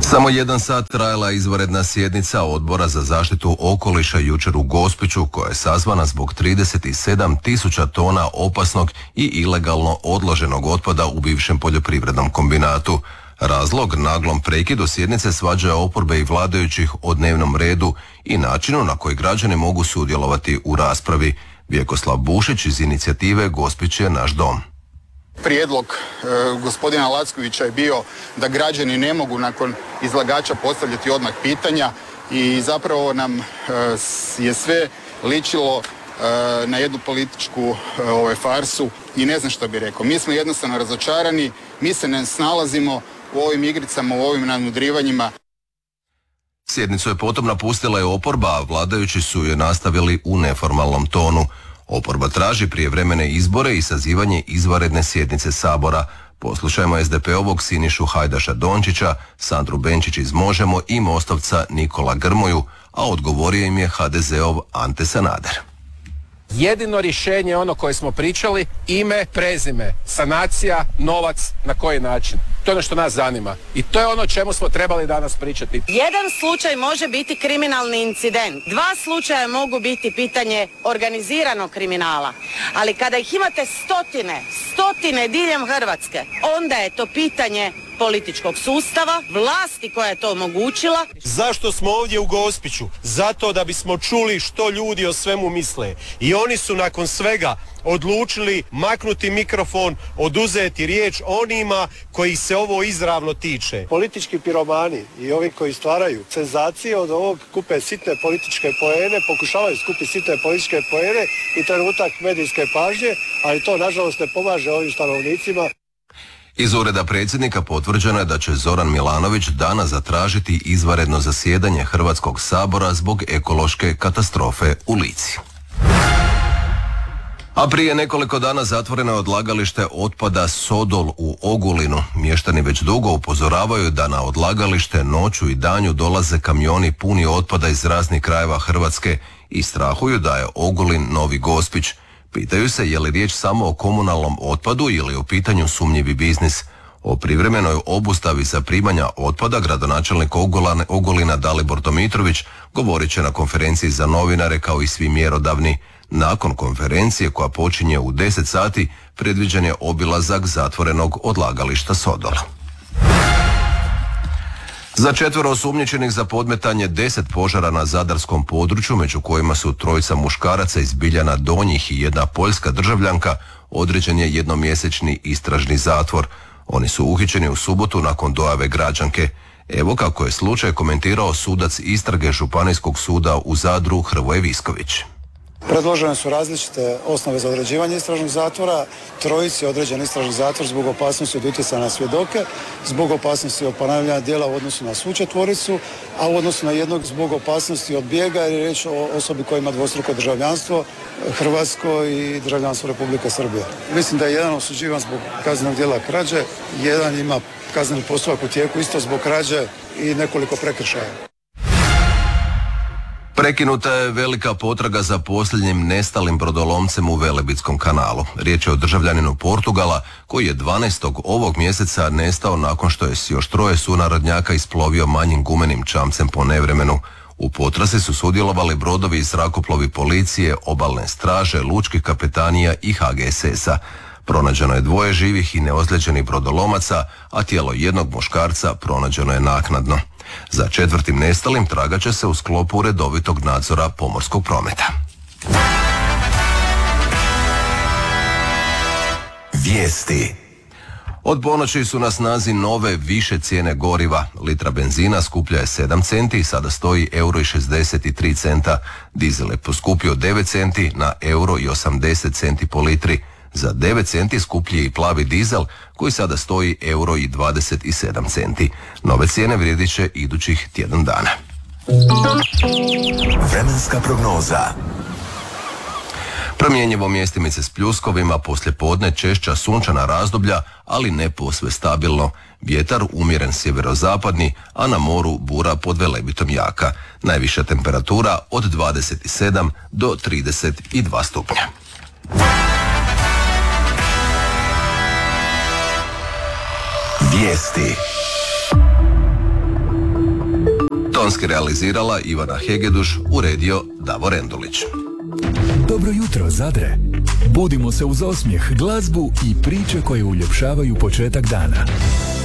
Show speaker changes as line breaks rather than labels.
Samo 1 sat trajala izvanredna sjednica Odbora za zaštitu okoliša jučer u Gospiću, koja je sazvana zbog 37.000 tona opasnog i ilegalno odloženog otpada u bivšem poljoprivrednom kombinatu. Razlog naglom prekidu sjednice svađa oporbe i vladajućih o dnevnom redu i načinu na koji građani mogu sudjelovati u raspravi. Vjekoslav Bušić iz inicijative Gospić je naš dom.
Prijedlog gospodina Lackovića je bio da građani ne mogu nakon izlagača postavljati odmah pitanja i zapravo nam je sve ličilo na jednu političku farsu i ne znam što bih rekao. Mi smo jednostavno razočarani, mi se ne snalazimo u ovim igricama, u ovim nadmudrivanjima.
Sjednicu je potom napustila i oporba, a vladajući su je nastavili u neformalnom tonu. Oporba traži prijevremene izbore i sazivanje izvanredne sjednice Sabora. Poslušajmo SDP-ovog Sinišu Hajdaša Dončića, Sandru Benčić iz Možemo i Mostovca Nikola Grmoju, a odgovorio im je HDZ-ov Ante Sanader.
Jedino rješenje je ono koje smo pričali, ime, prezime, sanacija, novac, na koji način. To je ono što nas zanima i to je ono o čemu smo trebali danas pričati.
Jedan slučaj može biti kriminalni incident, 2 slučaja mogu biti pitanje organiziranog kriminala, ali kada ih imate stotine diljem Hrvatske, onda je to pitanje političkog sustava, vlasti koja je to omogućila.
Zašto smo ovdje u Gospiću? Zato da bismo čuli što ljudi o svemu misle. I oni su nakon svega odlučili maknuti mikrofon, oduzeti riječ onima koji se ovo izravno tiče.
Politički piromani i ovi koji stvaraju senzacije od ovog kupe sitne političke poene, pokušavaju skupiti sitne političke poene i trenutak medijske pažnje, ali to nažalost ne pomaže ovim stanovnicima.
Iz ureda predsjednika potvrđeno je da će Zoran Milanović danas zatražiti izvanredno zasjedanje Hrvatskog sabora zbog ekološke katastrofe u Lici. A prije nekoliko dana zatvoreno je odlagalište otpada Sodol u Ogulinu. Mještani već dugo upozoravaju da na odlagalište noću i danju dolaze kamioni puni otpada iz raznih krajeva Hrvatske i strahuju da je Ogulin novi Gospić. Pitaju se je li riječ samo o komunalnom otpadu ili u pitanju sumnjivi biznis. O privremenoj obustavi zaprimanja otpada gradonačelnik Ogulina Dalibor Tomitrović govorit će na konferenciji za novinare kao i svi mjerodavni. Nakon konferencije koja počinje u 10 sati predviđen je obilazak zatvorenog odlagališta Sodola. Za 4 osumnjičenih za podmetanje 10 požara na zadarskom području, među kojima su 3 muškaraca iz Biljana Donjih i 1 poljska državljanka, određen je jednomjesečni istražni zatvor. Oni su uhićeni u subotu nakon dojave građanke. Evo kako je slučaj komentirao sudac istrage Županijskog suda u Zadru Hrvoje Visković.
Predložene su različite osnove za određivanje istražnog zatvora. 3 je određen istražni zatvor zbog opasnosti od utjecaja na svjedoke, zbog opasnosti od ponavljanja djela u odnosu na svu 4, a u odnosu na 1 zbog opasnosti od bijega, jer je riječ o osobi koja ima dvostruko državljanstvo, hrvatsko i državljanstvo Republike Srbije. Mislim da je 1 osuđivan zbog kaznenog djela krađe, 1 ima kazneni postupak u tijeku isto zbog krađe i nekoliko prekršaja.
Prekinuta je velika potraga za posljednjim nestalim brodolomcem u Velebitskom kanalu. Riječ je o državljaninu Portugala koji je 12. ovog mjeseca nestao nakon što je s još 3 sunarodnjaka isplovio manjim gumenim čamcem po nevremenu. U potrazi su sudjelovali brodovi i zrakoplovi policije, obalne straže, lučkih kapetanija i HGSS-a. Pronađeno je 2 živih i neozlijeđenih brodolomaca, a tijelo 1 muškarca pronađeno je naknadno. Za 4. nestalim tragat će se u sklopu redovitog nadzora pomorskog prometa. Vijesti. Od ponoći su na snazi nove više cijene goriva. Litra benzina skuplja je 7 centi i sada stoji €63. Dizel je poskupio 9 centi na €80 po litri. Za 9 centi skuplji je i plavi dizel koji sada stoji €27. Nove cijene vrijedit će idućih tjedan dana. Vremenska prognoza. Promjenjivo mjestimice s pljuskovima, poslijepodne češća sunčana razdoblja, ali ne posve stabilno. Vjetar umjeren sjeverozapadni, a na moru bura pod Velebitom jaka. Najviša temperatura od 27 do 32 stupnja. Vijesti. tonski realizirala Ivana Hegeduš, uredio Davor Endulić.
Dobro jutro, Zadre. Budimo se uz osmijeh, glazbu i priče koje uljepšavaju početak dana.